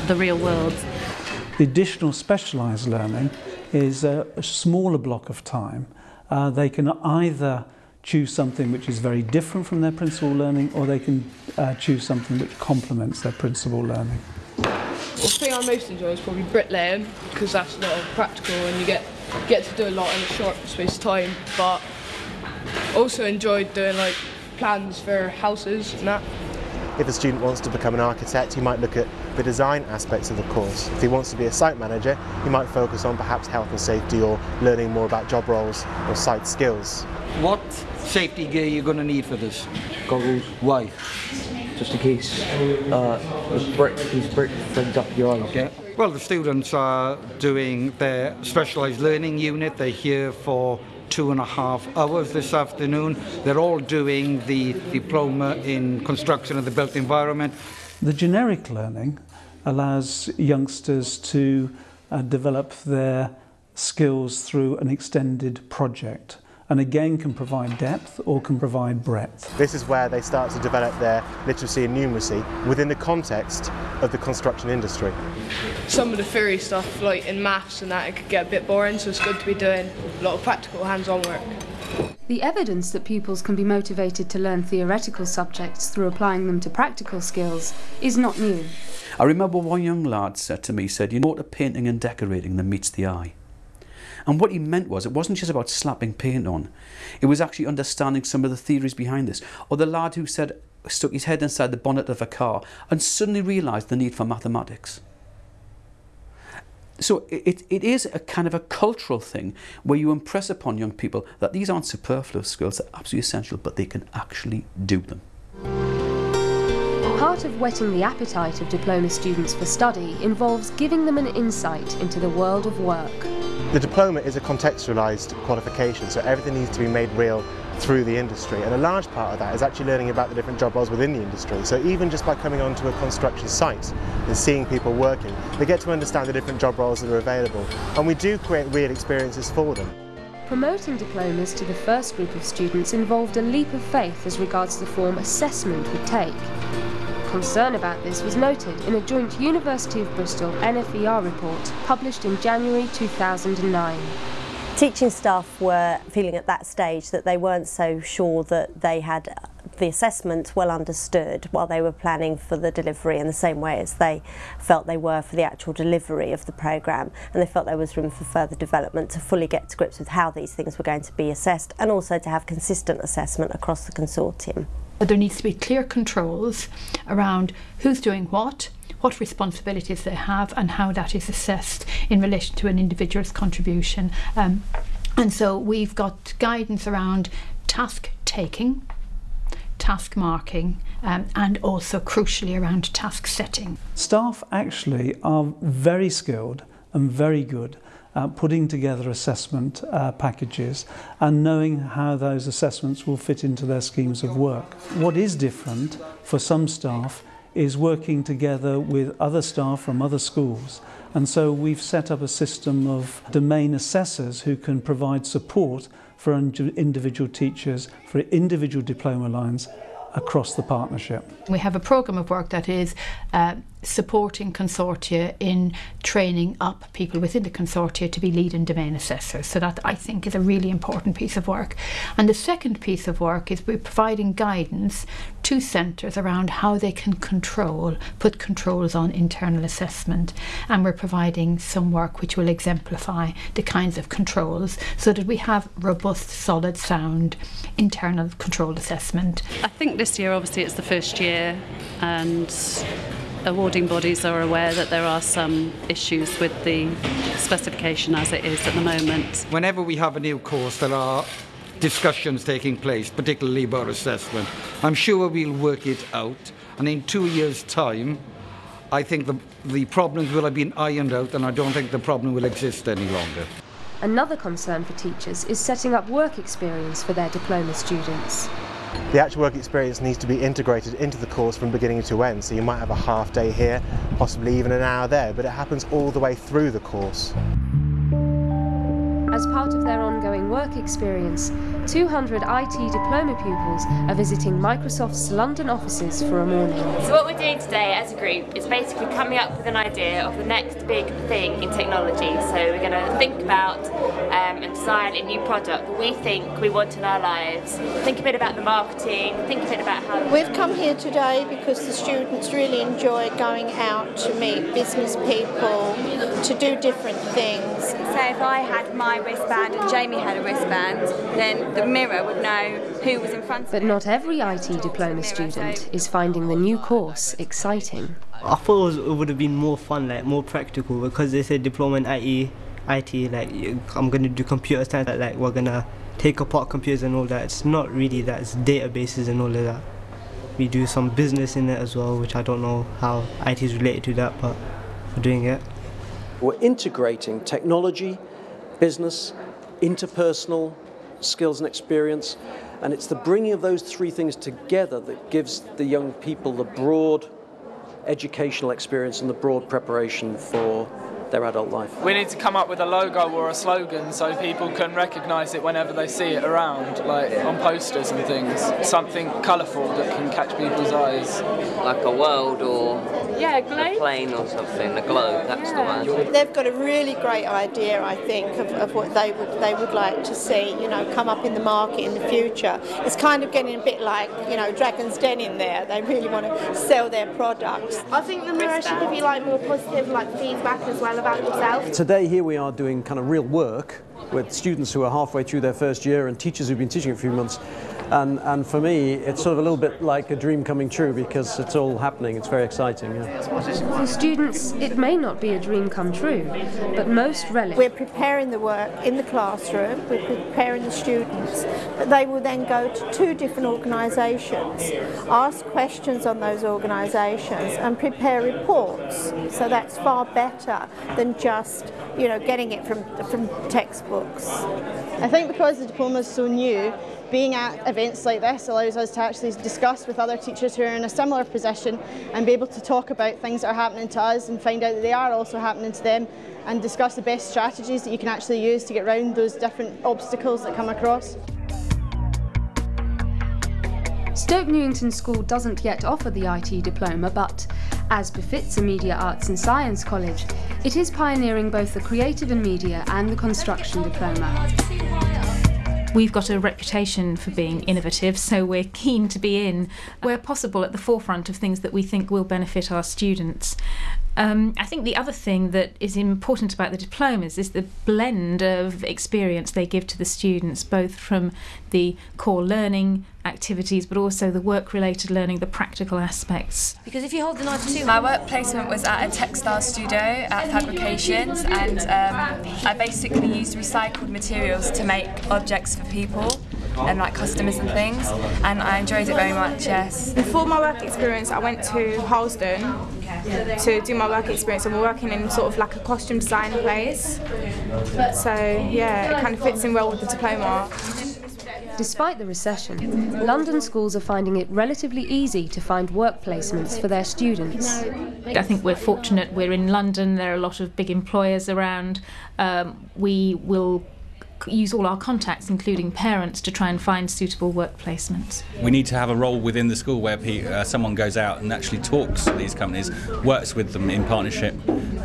the real world. The additional specialised learning is a smaller block of time. They can either choose something which is very different from their principal learning, or they can choose something which complements their principal learning. The thing I most enjoy is probably bricklaying, because that's a lot of practical and you get to do a lot in a short space of time, but also enjoyed doing like plans for houses and that. If a student wants to become an architect, he might look at the design aspects of the course. If he wants to be a site manager, he might focus on perhaps health and safety or learning more about job roles or site skills. What safety gear are you going to need for this? Goggles. Why? Just in case these brick things up your eyes. Okay. Well, the students are doing their specialised learning unit. They're here for 2.5 hours this afternoon. They're all doing the diploma in construction of the built environment. The generic learning allows youngsters to develop their skills through an extended project, and again can provide depth or can provide breadth. This is where they start to develop their literacy and numeracy within the context of the construction industry. Some of the theory stuff, like in maths and that, it could get a bit boring, so it's good to be doing a lot of practical hands-on work. The evidence that pupils can be motivated to learn theoretical subjects through applying them to practical skills is not new. I remember one young lad said to me, "You know, painting and decorating that meets the eye." And what he meant was, it wasn't just about slapping paint on, it was actually understanding some of the theories behind this. Or the lad who said, stuck his head inside the bonnet of a car and suddenly realised the need for mathematics. So it is a kind of a cultural thing where you impress upon young people that these aren't superfluous skills, they're absolutely essential, but they can actually do them. Part of whetting the appetite of diploma students for study involves giving them an insight into the world of work. The diploma is a contextualised qualification, so everything needs to be made real through the industry, and a large part of that is actually learning about the different job roles within the industry. So even just by coming onto a construction site and seeing people working, they get to understand the different job roles that are available, and we do create real experiences for them. Promoting diplomas to the first group of students involved a leap of faith as regards the form assessment would take. Concern about this was noted in a joint University of Bristol NFER report published in January 2009. Teaching staff were feeling at that stage that they weren't so sure that they had the assessment well understood while they were planning for the delivery in the same way as they felt they were for the actual delivery of the programme, and they felt there was room for further development to fully get to grips with how these things were going to be assessed, and also to have consistent assessment across the consortium. There needs to be clear controls around who's doing what responsibilities they have, and how that is assessed in relation to an individual's contribution. And so we've got guidance around task taking, task marking, and also crucially around task setting. Staff actually are very skilled and very good at putting together assessment packages and knowing how those assessments will fit into their schemes of work. What is different for some staff is working together with other staff from other schools, and so we've set up a system of domain assessors who can provide support for individual teachers, for individual diploma lines across the partnership. We have a programme of work that is supporting consortia in training up people within the consortia to be lead and domain assessors. So that, I think, is a really important piece of work. And the second piece of work is we're providing guidance to centres around how they can put controls on internal assessment. And we're providing some work which will exemplify the kinds of controls so that we have robust, solid, sound internal control assessment. I think this year, obviously, it's the first year, and awarding bodies are aware that there are some issues with the specification as it is at the moment. Whenever we have a new course, there are discussions taking place, particularly about assessment. I'm sure we'll work it out, and in 2 years' time, I think the problems will have been ironed out, and I don't think the problem will exist any longer. Another concern for teachers is setting up work experience for their diploma students. The actual work experience needs to be integrated into the course from beginning to end, so you might have a half day here, possibly even an hour there, but it happens all the way through the course. As part of their ongoing work experience, 200 IT diploma pupils are visiting Microsoft's London offices for a morning. So what we're doing today as a group is basically coming up with an idea of the next big thing in technology. So we're going to think about and design a new product that we think we want in our lives, think a bit about the marketing, think a bit about how... We've come here today because the students really enjoy going out to meet business people, to do different things. Say if I had my wristband and Jamie had a wristband, then the mirror would know who was in front of But not every IT diploma student is finding the new course exciting. I thought it would have been more fun, like more practical, because they said diploma in IT, like I'm going to do computer science, like we're going to take apart computers and all that. It's not really that, it's databases and all of that. We do some business in it as well, which I don't know how IT is related to that, but we're doing it. We're integrating technology, business, interpersonal skills and experience, and it's the bringing of those three things together that gives the young people the broad educational experience and the broad preparation for their adult life. We need to come up with a logo or a slogan so people can recognise it whenever they see it around, like on posters and things. Something colourful that can catch people's eyes. Like a world or a globe. A plane or something, a globe, that's the one. They've got a really great idea, I think, of what they would like to see, you know, come up in the market in the future. It's kind of getting a bit like, you know, Dragon's Den in there. They really want to sell their products. I think the mirror should give you like more positive feedback as well about yourself. Today here we are doing kind of real work with students who are halfway through their first year and teachers who've been teaching a few months. And for me, it's sort of a little bit like a dream coming true because it's all happening. It's very exciting. Yeah. For students, it may not be a dream come true, but most relish. We're preparing the work in the classroom, we're preparing the students, but they will then go to 2 different organisations, ask questions on those organisations and prepare reports. So that's far better than just, you know, getting it from textbooks. I think because the diploma is so new, being at events like this allows us to actually discuss with other teachers who are in a similar position and be able to talk about things that are happening to us and find out that they are also happening to them and discuss the best strategies that you can actually use to get around those different obstacles that come across. Stoke Newington School doesn't yet offer the IT diploma, but, as befits a media arts and science college, it is pioneering both the creative and media and the construction diploma. We've got a reputation for being innovative, so we're keen to be where possible, at the forefront of things that we think will benefit our students. I think the other thing that is important about the diplomas is the blend of experience they give to the students, both from the core learning activities but also the work-related learning, the practical aspects. Because if you hold the 92... My work placement was at a textile studio at Fabrications, and I basically used recycled materials to make objects for people and like customers and things, and I enjoyed it very much, yes. Before my work experience, I went to Harlesden to do my work experience, and we're working in sort of like a costume design place. So yeah, it kind of fits in well with the diploma. Despite the recession, London schools are finding it relatively easy to find work placements for their students. I think we're fortunate we're in London, there are a lot of big employers around. We will use all our contacts, including parents, to try and find suitable work placements. We need to have a role within the school where someone goes out and actually talks to these companies, works with them in partnership,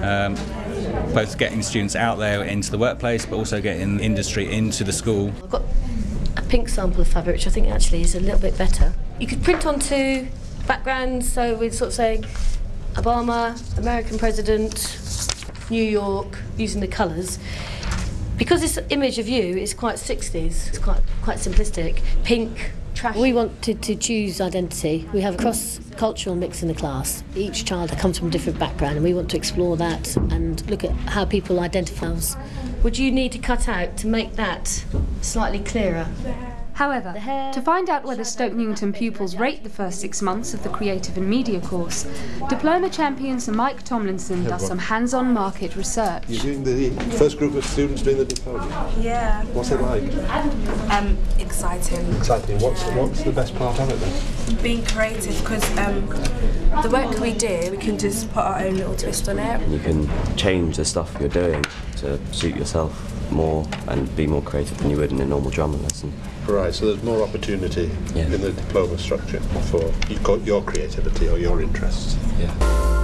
both getting students out there into the workplace but also getting industry into the school. I've got a pink sample of fabric which I think actually is a little bit better. You could print onto backgrounds, so we're sort of saying Obama, American president, New York, using the colours. Because this image of you is quite 60s, it's quite simplistic, pink, trash. We wanted to choose identity. We have a cross-cultural mix in the class. Each child comes from a different background and we want to explore that and look at how people identify themselves. Would you need to cut out to make that slightly clearer? However, to find out whether Stoke Newington pupils rate the first 6 months of the Creative and Media course, Diploma champion Sir Mike Tomlinson does some hands-on market research. You're doing the first group of students doing the diploma? Yeah. What's it like? Exciting. Exciting. What's the best part of it then? Being creative, because the work we do, we can just put our own little twist on it. And you can change the stuff you're doing to suit yourself. more and be more creative than you would in a normal drama lesson. Right, so there's more opportunity in the diploma structure for your creativity or your interests. Yeah.